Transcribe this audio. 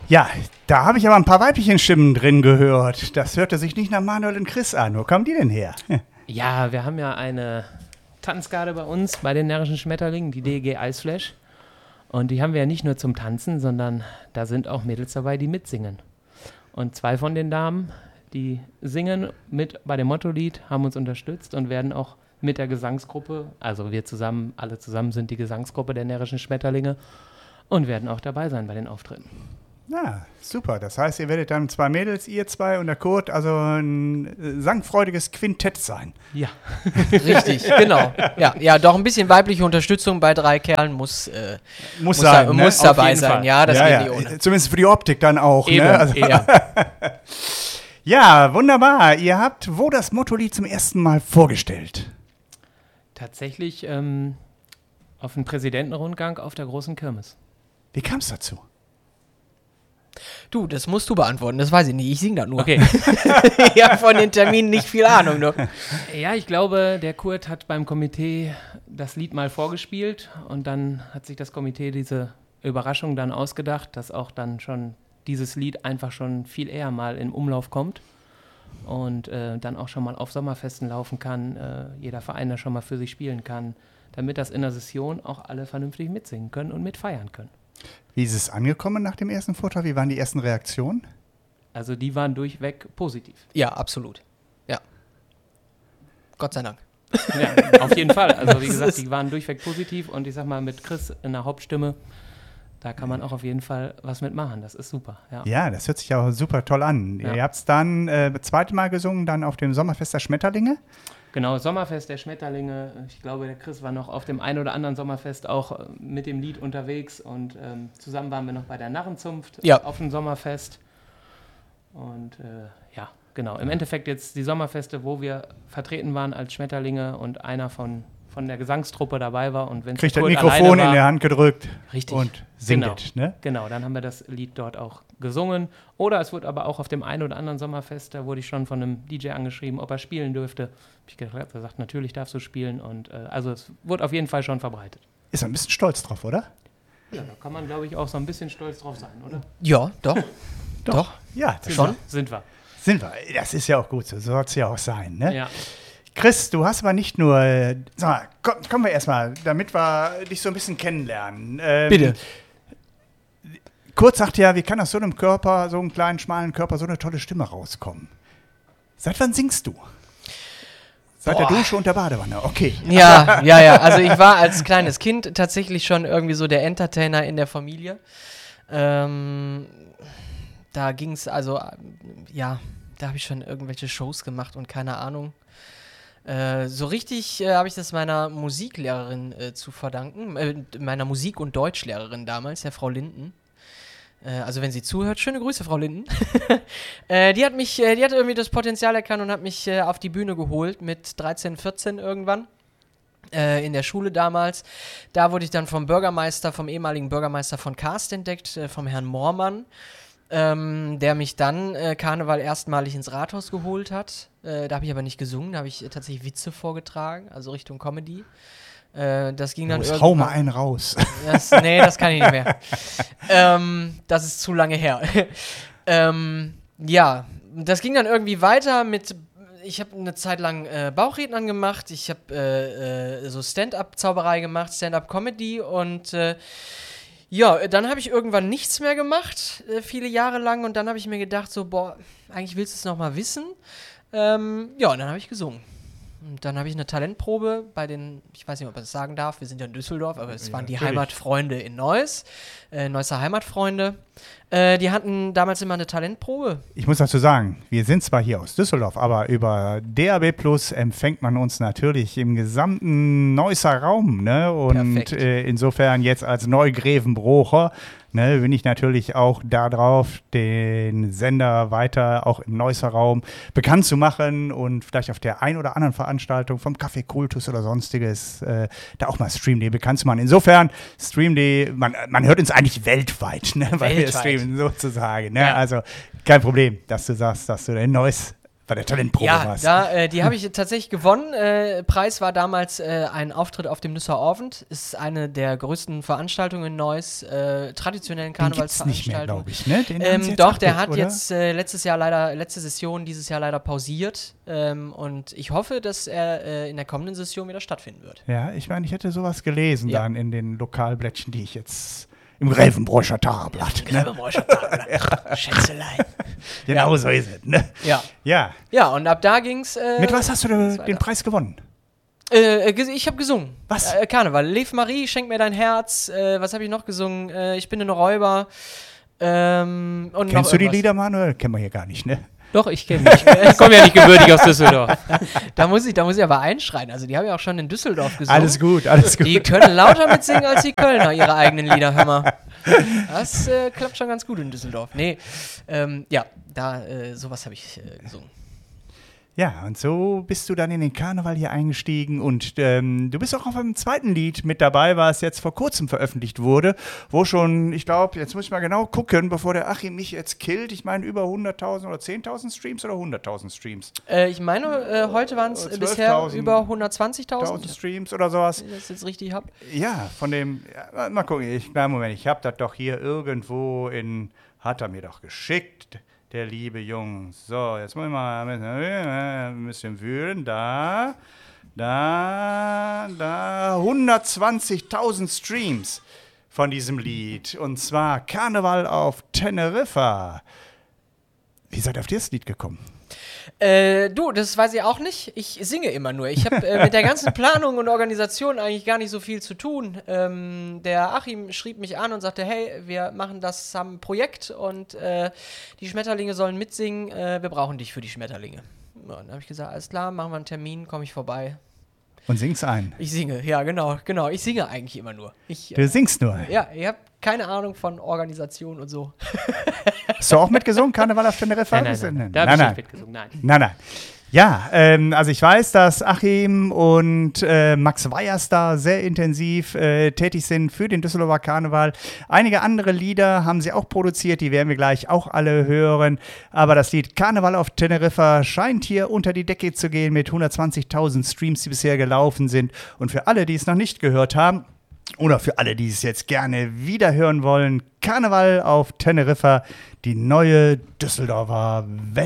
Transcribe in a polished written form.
Ja, da habe ich aber ein paar weiblichen Stimmen drin gehört. Das hörte sich nicht nach Manuel und Chris an. Wo kamen die denn her? Ja, wir haben ja eine Tanzgarde bei uns, bei den Närrischen Schmetterlingen, die DG Eisflash. Und die haben wir ja nicht nur zum Tanzen, sondern da sind auch Mädels dabei, die mitsingen. Und 2 von den Damen, die singen mit bei dem Motto-Lied, haben uns unterstützt und werden auch mit der Gesangsgruppe, also wir zusammen, alle zusammen sind die Gesangsgruppe der Närrischen Schmetterlinge und werden auch dabei sein bei den Auftritten. Ja, super. Das heißt, ihr werdet dann 2 Mädels, ihr 2 und der Kurt, also ein sangfreudiges Quintett sein. Ja. Richtig, genau. Ja, doch ein bisschen weibliche Unterstützung bei 3 Kerlen muss sein, ne? muss dabei sein. Ja, das geht nicht ohne. Zumindest für die Optik dann auch. Eben, ne? Also, ja. Ja, wunderbar. Ihr habt wo das Motto-Lied zum ersten Mal vorgestellt? Tatsächlich auf dem Präsidentenrundgang auf der großen Kirmes. Wie kam es dazu? Du, das musst du beantworten, das weiß ich nicht, ich sing das nur. Okay. Ich habe von den Terminen nicht viel Ahnung. Nur. Ja, ich glaube, der Kurt hat beim Komitee das Lied mal vorgespielt und dann hat sich das Komitee diese Überraschung dann ausgedacht, dass auch dann schon dieses Lied einfach schon viel eher mal im Umlauf kommt und dann auch schon mal auf Sommerfesten laufen kann, jeder Verein da schon mal für sich spielen kann, damit das in der Session auch alle vernünftig mitsingen können und mitfeiern können. Wie ist es angekommen nach dem ersten Vortrag? Wie waren die ersten Reaktionen? Also die waren durchweg positiv. Ja, absolut. Ja. Gott sei Dank. Ja, auf jeden Fall. Also wie gesagt, die waren durchweg positiv und ich sag mal mit Chris in der Hauptstimme, da kann man auch auf jeden Fall was mitmachen. Das ist super. Ja, das hört sich auch super toll an. Ja. Ihr habt es dann das zweite Mal gesungen, dann auf dem Sommerfest der Schmetterlinge. Genau, Sommerfest der Schmetterlinge. Ich glaube, der Chris war noch auf dem ein oder anderen Sommerfest auch mit dem Lied unterwegs und zusammen waren wir noch bei der Narrenzunft auf dem Sommerfest. Und ja, genau. Im Endeffekt jetzt die Sommerfeste, wo wir vertreten waren als Schmetterlinge und einer von der Gesangstruppe dabei war. Und kriegt das Mikrofon in der Hand gedrückt. Richtig. Und singt Genau. es, ne? Genau, dann haben wir das Lied dort auch gesungen. Oder es wurde aber auch auf dem einen oder anderen Sommerfest, da wurde ich schon von einem DJ angeschrieben, ob er spielen dürfte. Hab ich gesagt, natürlich darfst du spielen. Und also es wurde auf jeden Fall schon verbreitet. Ist er ein bisschen stolz drauf, oder? Ja, da kann man, glaube ich, auch so ein bisschen stolz drauf sein, oder? Ja, doch. Doch. Ja, Sind wir. Sind wir. Das ist ja auch gut so. So soll es ja auch sein, ne? Ja. Chris, du hast aber nicht nur, sag mal, kommen wir erstmal, damit wir dich so ein bisschen kennenlernen. Bitte. Kurt sagt ja, wie kann aus so einem Körper, so einem kleinen, schmalen Körper, so eine tolle Stimme rauskommen? Seit wann singst du? Seit der Dusche und der Badewanne, okay. Ja. Also ich war als kleines Kind tatsächlich schon irgendwie so der Entertainer in der Familie. Da ging es also, ja, da habe ich schon irgendwelche Shows gemacht und keine Ahnung. So richtig habe ich das meiner Musiklehrerin zu verdanken, meiner Musik- und Deutschlehrerin damals, der Frau Linden. Also wenn sie zuhört, schöne Grüße, Frau Linden. Die hat irgendwie das Potenzial erkannt und hat mich auf die Bühne geholt mit 13, 14 irgendwann. In der Schule damals. Da wurde ich dann vom ehemaligen Bürgermeister von Karst entdeckt, vom Herrn Moormann. Der mich dann Karneval erstmalig ins Rathaus geholt hat. Da habe ich aber nicht gesungen, da habe ich tatsächlich Witze vorgetragen, also Richtung Comedy. Das ging dann irgendwann. Hau mal einen raus. Das kann ich nicht mehr. Das ist zu lange her. Ja, das ging dann irgendwie weiter mit. Ich habe eine Zeit lang Bauchrednern gemacht, ich habe so Stand-up-Zauberei gemacht, Stand-up-Comedy und ja, dann habe ich irgendwann nichts mehr gemacht, viele Jahre lang, und dann habe ich mir gedacht, so, eigentlich willst du es nochmal wissen. Ja, und dann habe ich gesungen. Und dann habe ich eine Talentprobe bei ich weiß nicht, ob man das sagen darf, wir sind ja in Düsseldorf, aber es waren die Heimatfreunde in Neuss, Neusser Heimatfreunde. Die hatten damals immer eine Talentprobe. Ich muss dazu sagen, wir sind zwar hier aus Düsseldorf, aber über DAB Plus empfängt man uns natürlich im gesamten Neusser Raum, ne? Und insofern jetzt als Neugrevenbrocher, ne, bin ich natürlich auch darauf, den Sender weiter auch im Neusser Raum bekannt zu machen und vielleicht auf der ein oder anderen Veranstaltung vom Café Kultus oder sonstiges da auch mal Stream.de bekannt zu machen. Insofern, Stream.de, man hört uns eigentlich weltweit, ne, weil wir streamen sozusagen. Ne? Ja. Also kein Problem, dass du sagst, dass du in Neuss Bei der Talentprobe ja, die habe ich tatsächlich gewonnen. Preis war damals ein Auftritt auf dem Nüsser Orvent. Ist eine der größten Veranstaltungen in Neuss, traditionellen Karnevalsveranstaltungen. Den gibt's nicht mehr, glaube ich, ne? Doch, der hat jetzt letzte Session dieses Jahr leider pausiert. Und ich hoffe, dass er in der kommenden Session wieder stattfinden wird. Ja, ich meine, ich hätte sowas gelesen dann in den Lokalblättchen, die ich jetzt im Grevenbroicher Tageblatt. Grevenbroicher Tageblatt. Schätzelein. Genau so ist es, ne? Ja. Ja, und ab da ging's. Mit was hast du den Preis gewonnen? Ich habe gesungen. Was? Karneval. Lev Marie, schenk mir dein Herz. Was habe ich noch gesungen? Ich bin ein Räuber. Und kennst du die Lieder, Manuel? Kennen wir hier gar nicht, ne? Doch, ich kenne mich. Ich komme ja nicht gebürtig aus Düsseldorf. Da muss ich aber einschreien. Also die haben ja auch schon in Düsseldorf gesungen. Alles gut. Die können lauter mitsingen als die Kölner, ihre eigenen Lieder, hör mal. Das klappt schon ganz gut in Düsseldorf. Nee, sowas habe ich gesungen. Ja, und so bist du dann in den Karneval hier eingestiegen und du bist auch auf einem zweiten Lied mit dabei, was jetzt vor kurzem veröffentlicht wurde, wo schon, ich glaube, jetzt muss ich mal genau gucken, bevor der Achim mich jetzt killt, ich meine über 100.000 oder 10.000 Streams oder 100.000 Streams? Ich meine, heute waren es bisher über 120.000 Streams oder sowas. Wenn ich das jetzt richtig habe. Ja, von dem, mal gucken, ich habe das doch hier irgendwo hat er mir doch geschickt. Der liebe Jung. So, jetzt muss ich mal ein bisschen wühlen. Da. 120.000 Streams von diesem Lied. Und zwar Karneval auf Teneriffa. Wie seid ihr auf das Lied gekommen? Das weiß ich auch nicht. Ich singe immer nur. Ich habe mit der ganzen Planung und Organisation eigentlich gar nicht so viel zu tun. Der Achim schrieb mich an und sagte, hey, wir machen das, haben ein Projekt und die Schmetterlinge sollen mitsingen. Wir brauchen dich für die Schmetterlinge. Ja, dann habe ich gesagt, alles klar, machen wir einen Termin, komme ich vorbei. Und singst ein? Ich singe, ja, genau. Ich singe eigentlich immer nur. Du singst nur? Ja, ich habe keine Ahnung von Organisation und so. Hast du auch mitgesungen, Karneval auf Teneriffa? Nein. Da habe ich nicht mitgesungen, Nein. Ja, also ich weiß, dass Achim und Max Weyers da sehr intensiv tätig sind für den Düsseldorfer Karneval. Einige andere Lieder haben sie auch produziert, die werden wir gleich auch alle hören. Aber das Lied Karneval auf Teneriffa scheint hier unter die Decke zu gehen mit 120.000 Streams, die bisher gelaufen sind. Und für alle, die es noch nicht gehört haben, oder für alle, die es jetzt gerne wieder hören wollen, Karneval auf Teneriffa, die neue Düsseldorfer Welle.